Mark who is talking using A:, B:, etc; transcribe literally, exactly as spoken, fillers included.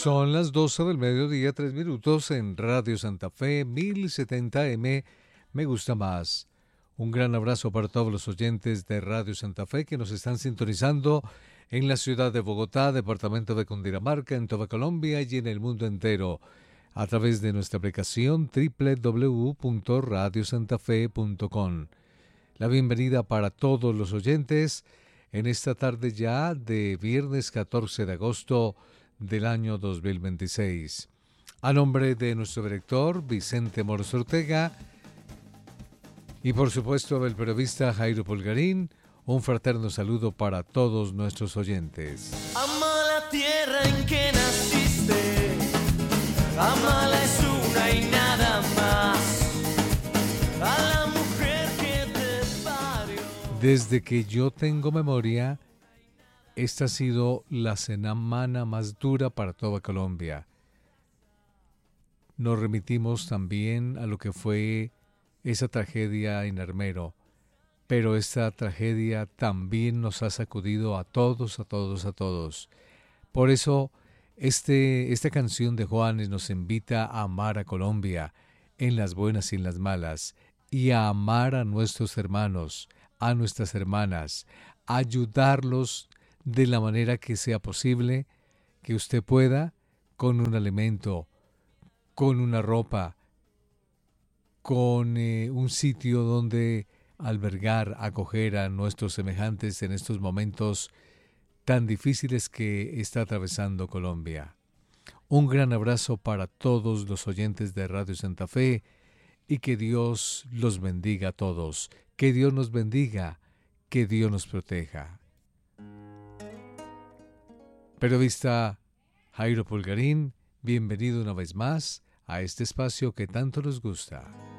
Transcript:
A: Son las doce del mediodía, tres minutos en Radio Santa Fe, mil setenta eme, me gusta más. Un gran abrazo para todos los oyentes de Radio Santa Fe que nos están sintonizando en la ciudad de Bogotá, departamento de Cundinamarca, en toda Colombia y en el mundo entero, a través de nuestra aplicación doble u doble u doble u punto radio santa fe punto com. La bienvenida para todos los oyentes en esta tarde ya de viernes catorce de agosto del año dos mil veintiséis. A nombre de nuestro director Vicente Moros Ortega y por supuesto del periodista Jairo Pulgarín, un fraterno saludo para todos nuestros oyentes.
B: Ama la tierra en que naciste, amala es una y nada más, a la mujer que te parió.
A: Desde que yo tengo memoria, esta ha sido la semana más dura para toda Colombia. Nos remitimos también a lo que fue esa tragedia en Armero, pero esta tragedia también nos ha sacudido a todos, a todos, a todos. Por eso, este, esta canción de Juanes nos invita a amar a Colombia en las buenas y en las malas, y a amar a nuestros hermanos, a nuestras hermanas, a ayudarlos de la manera que sea posible, que usted pueda, con un alimento, con una ropa, con eh, un sitio donde albergar, acoger a nuestros semejantes en estos momentos tan difíciles que está atravesando Colombia. Un gran abrazo para todos los oyentes de Radio Santa Fe y que Dios los bendiga a todos, que Dios nos bendiga, que Dios nos proteja. Periodista Jairo Pulgarín, bienvenido una vez más a este espacio que tanto nos gusta.